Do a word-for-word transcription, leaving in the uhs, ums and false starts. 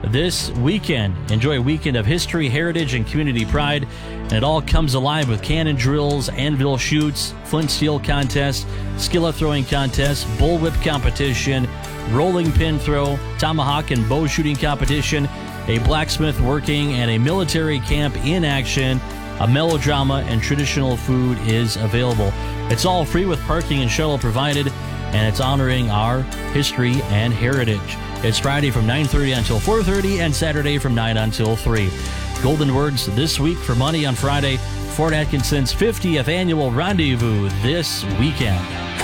this weekend. Enjoy a weekend of history, heritage, and community pride. And it all comes alive with cannon drills, anvil shoots, flint steel contest, skillet throwing contest, bullwhip competition, rolling pin throw, tomahawk and bow shooting competition, a blacksmith working, and a military camp in action. A melodrama and traditional food is available. It's all free with parking and shuttle provided, and it's honoring our history and heritage. It's Friday from nine thirty until four thirty and Saturday from nine until three. Golden words this week for money on Friday. Fort Atkinson's fiftieth annual rendezvous this weekend.